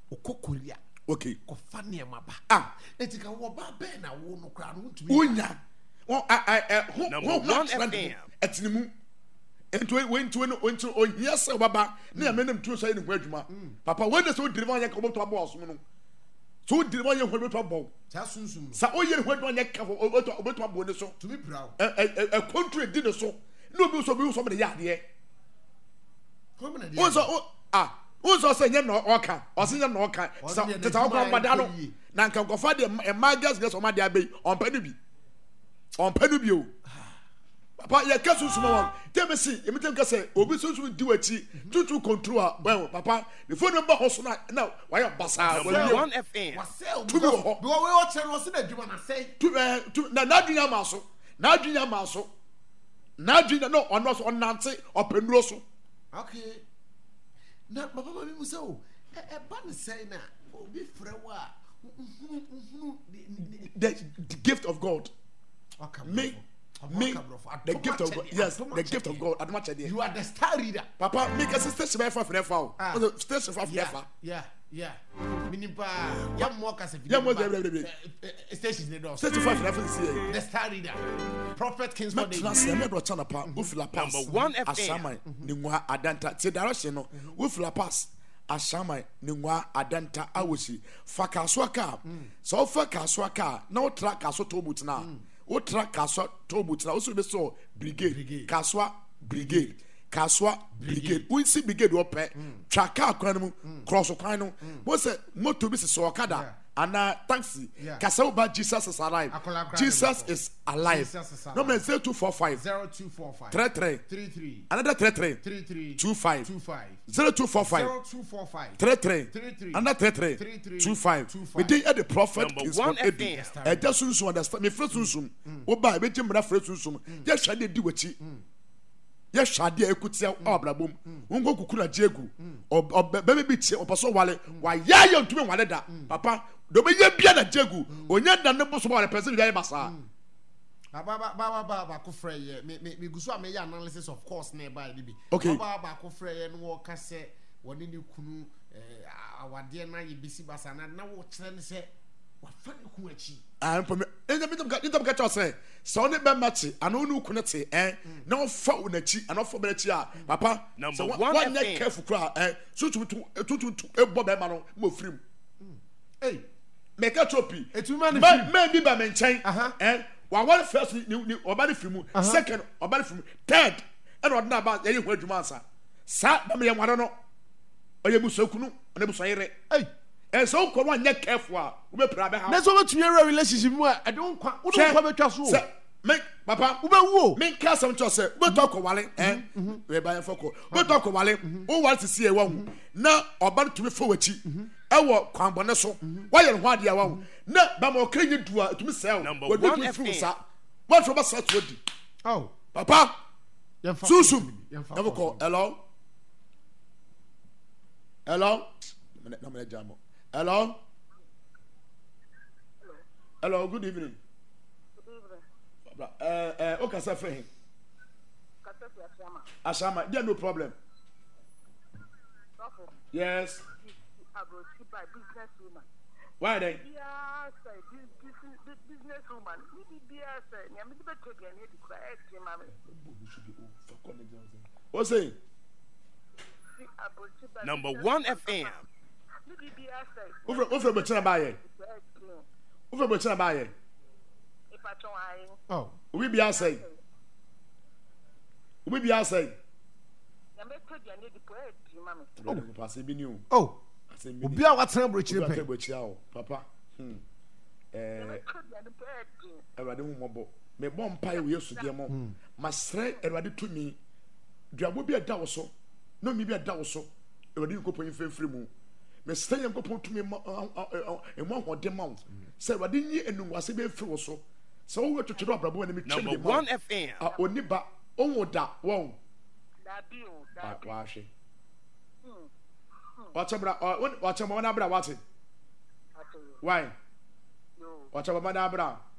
Okokoria. Okay. Kofani amaba. Etika wo ba be na wo no kra no ntumi. Unya. Number 1 FM. Etinimu. Ento ohia se baba na amenem tu so ye ne ho adwuma. Papa when so deliver anya ka oboto abo osom no. So deliver anya ho oboto abo. Sa sunsum. Sa oye ho adwuma anya ka oboto abo ne so. Tumi brawo. Contract di ne so. No bi so me ya de. Unso say nya no oka. Osi nya no oka. Sa teta okwa mbada no. Na nka nkofa de magas gas o ma de abai. Onpa no bi. Onpa no bi o. Papa ya kasu suma won tell see emitem ka say obi so di wachi tutu control well papa the phone number hoso na why basa Number 1 FM. Wasel. To be ho. Because we watch no se na adwuma na say. To na adwunya ma so na adwunya no ono so onante openuro so. Okay. Na papa mi mu say o ba ne say na obi frɛ wa The gift of God. Me the gift of God. Yes, the gift of God. You are the star reader. Papa, make a station by for station for Yeah. Minimpa. Ya mo ka se Yeah, stations ne do. Station 5 The star reader. Prophet Kingsford. Number 1 FM. Asama ningwa adanta. Se direction no. Ufila pass. Asama ningwa adanta awosi. Fakaswaka. So fakaswaka. Na track aso tobut na. O track kaswa tobut na. Also be so brigade. Kaswa brigade. Kaswa brigade. We see brigade ope. Traka akwan mu cross kwan no. Mo say motor bi so okada. Ana taxi. Kasauba Jesus is alive. Jesus is alive. Number 0245 0245 33 another 33 25 0245 33 another 33 25. We did at the prophet is one Eddie. I just soon understand me first soon. Oba be jimra first soon. Just shade di wachi. Yes, shade ekutia obrabom. Ungo kukuna jegu. Baby bi tie opaso wale. Wa ya ye ntumi wale da. Papa do be ye bia na jegu. Onya da ne boso wale person bia basa. Ba ko frɛ ye me guso a me ya analysis of course na ba bi. Okay. Ba ko frɛ ye no wo ka se woni ne kunu awade na ye bisi basa na wo kyerɛ ne se wa fa ne ku achi. For me, anytime catch us say, so ne be match, and no connect no fa unachi, and not for bechi, papa. Number so 1 one FM. careful cry, so to a bob man, more free. Hey, Make a trophy. it's man Maybe by maintain, and one first new or body film, second or body film, third, and what not about any word you answer. Sat, me, I don't know. Or you must so kunu, and it was hey. And so come on, neck careful. We be proud. That's what your relationship mu I don't come betwa so. Make papa Ube wo. me ka some to say we talk wale we buy foko we talk wale o want to see e wa hu na oba to me fo wachi e wo kwanbone so wa ye ho ade wa hu na ba mo krenye dua to me sell Number 1 sa what from sa to di Oh, papa susum Yemfa never call hello na me jamo hello good evening. Okay, sir, for him. Ashama, there no problem. Yes. Why then? What's it? Number 1 FM. Who from China buy? Who from China buy? Oh, We be outside. Pass it be new. oh. I say me. Obi a watena brochire pe. Papa. Erade mu mobo. Me bom pai we yesu de mo. Masre erade to mi. Duabo bi ada wo so. No mi bi ada wo so. Erade ko pon fefre mu. Me sɛ yɛn kopɔn tumi emu ahɔden ma wo sɛ ɛwɛde nyi enumwase bɛ firi wo so sɛ wo twetwe abrabɔ wɔ ne mi twɛn Number de ma 1 FM. oniba ɔnwo da wɔn wahwe wakyɛ bra wakyɛ mɔ na abra wate why wakyɛ bɔ ma na abra